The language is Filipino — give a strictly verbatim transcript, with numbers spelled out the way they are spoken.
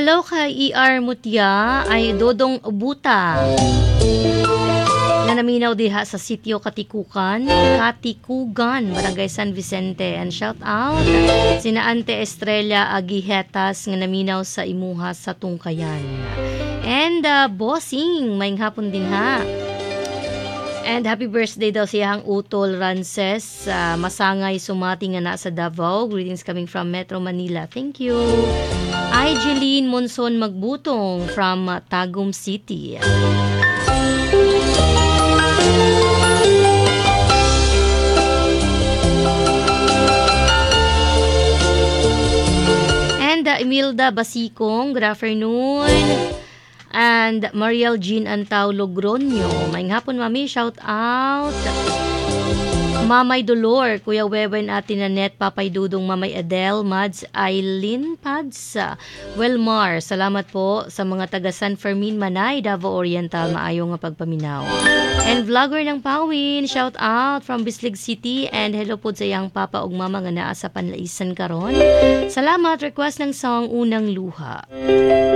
Hello kay E R Mutya, ay Dodong Buta. Na naminaw diha sa sitio Katikukan, Katikugan, Barangay San Vicente. And shout out sina Ante Estrella Agihetas nga naminaw sa imuha sa Tungkayan. And uh, bossing, maing hapon din ha. And happy birthday daw siyang Utol Rances, uh, Masangay Sumati nga na sa Davao. Greetings coming from Metro Manila. Thank you. I Jeline Monson Magbutong from uh, Tagum City. And uh, Imelda Basikong, good afternoon. And Mariel Jean Antao Logronio, maing hapon mami, shout out. Mamay Dolor, Kuya Wewen, Ate Nanette, Papay Dudong, Mamay Adele, Mads Eileen Pads, Welmar, salamat po sa mga taga San Fermin, Manay, Davao Oriental, maayo nga pagpaminaw. And vlogger ng Pawin, shout out from Bislig City, and hello po sa iyang papa ug mama nga naa sa panlaisan karon. Salamat, request ng song Unang Luha.